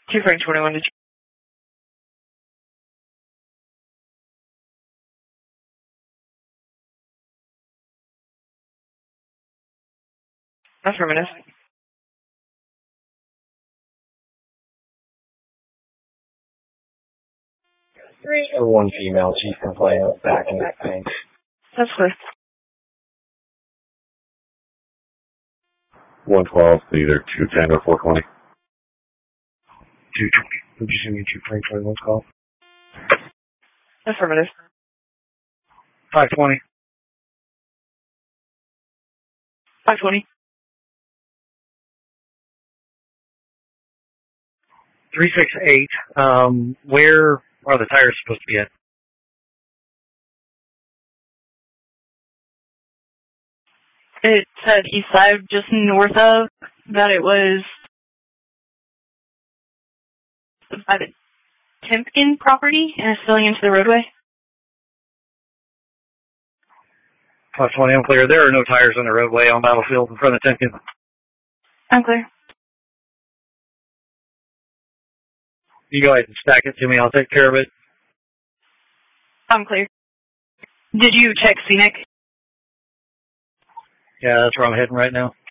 2 Frank 21 to affirmative. 301 female, chief complaint, back and neck pain. That's clear. 112, either 210 or 420. 220. Would you send me 2 Frank 21's call? Affirmative. 520. 520. 368. Where are the tires supposed to be at? It said east side, just north of, that it was by the Timpkin property and it's spilling into the roadway. 520, I'm clear. There are no tires on the roadway on Battlefield in front of Timpkin. I'm clear. You go ahead and stack it to me. I'll take care of it. I'm clear. Did you check Scenic? Yeah, that's where I'm heading right now.